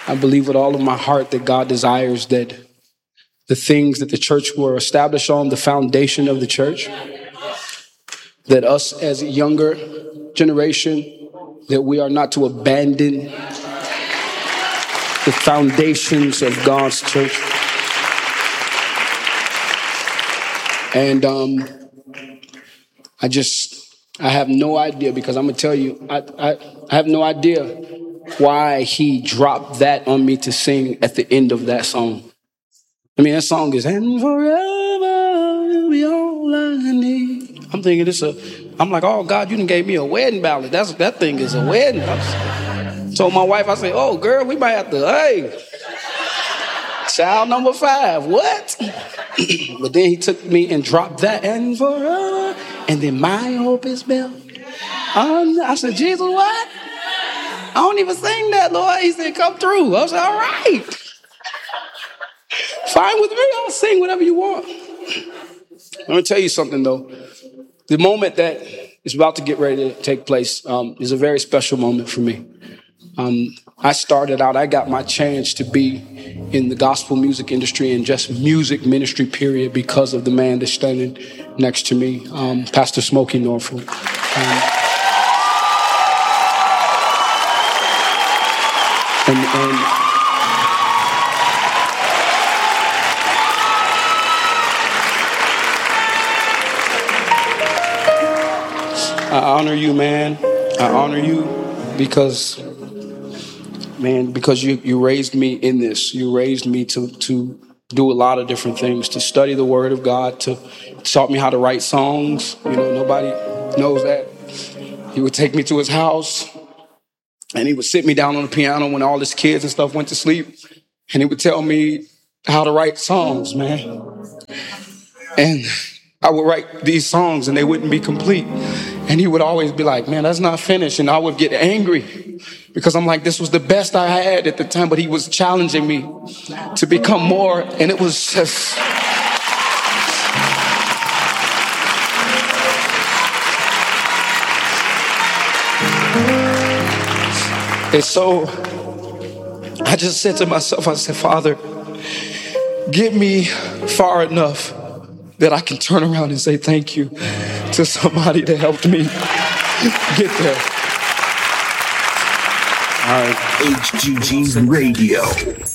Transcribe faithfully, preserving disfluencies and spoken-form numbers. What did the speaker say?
I believe with all of my heart that God desires that the things that the church were established on, the foundation of the church, that us as a younger generation, that we are not to abandon the foundations of God's church. And um, I just, I have no idea, because I'm going to tell you, I, I, I have no idea why he dropped that on me to sing at the end of that song. I mean, that song is, and forever will be all I need. I'm thinking this, a, I'm like, oh God, you done gave me a wedding ballad. That's, that thing is a wedding. I told my wife, I said, oh girl, we might have to, hey, child number five, what? But then he took me and dropped that, and forever, and then my hope is built. Um, I said, Jesus, what? I don't even sing that, Lord. He said, come through. I was like, all right. Fine with me. I'll sing whatever you want. Let me tell you something, though. The moment that is about to get ready to take place um, is a very special moment for me. Um, I started out, I got my chance to be in the gospel music industry and just music ministry, period, because of the man that's standing next to me, um, Pastor Smokey Norfolk. Um, and, and I honor you, man. I honor you because... Man, because you, you raised me in this. You raised me to, to do a lot of different things, to study the Word of God, to taught me how to write songs. You know, nobody knows that. He would take me to his house, and he would sit me down on the piano when all his kids and stuff went to sleep, and he would tell me how to write songs, man. And I would write these songs, and they wouldn't be complete. And he would always be like, man, that's not finished. And I would get angry because I'm like, this was the best I had at the time. But he was challenging me to become more. And it was just... And so I just said to myself, I said, Father, get me far enough that I can turn around and say thank you to somebody that helped me get there. All right. H G G Radio.